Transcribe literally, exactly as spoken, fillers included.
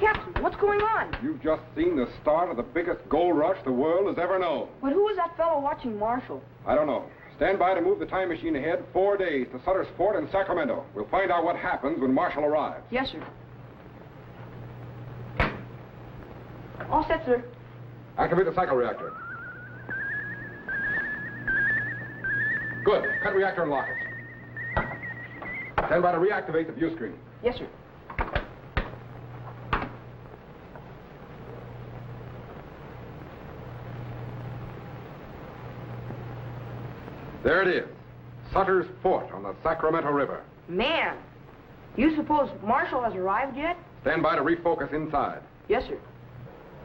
Captain, what's going on? You've just seen the start of the biggest gold rush the world has ever known. But who is that fellow watching Marshall? I don't know. Stand by to move the time machine ahead four days to Sutter's Fort in Sacramento. We'll find out what happens when Marshall arrives. Yes, sir. All set, sir. Activate the cycle reactor. Good. Cut reactor and lock it. Stand by to reactivate the view screen. Yes, sir. There it is. Sutter's Fort on the Sacramento River. Man, you suppose Marshall has arrived yet? Stand by to refocus inside. Yes, sir.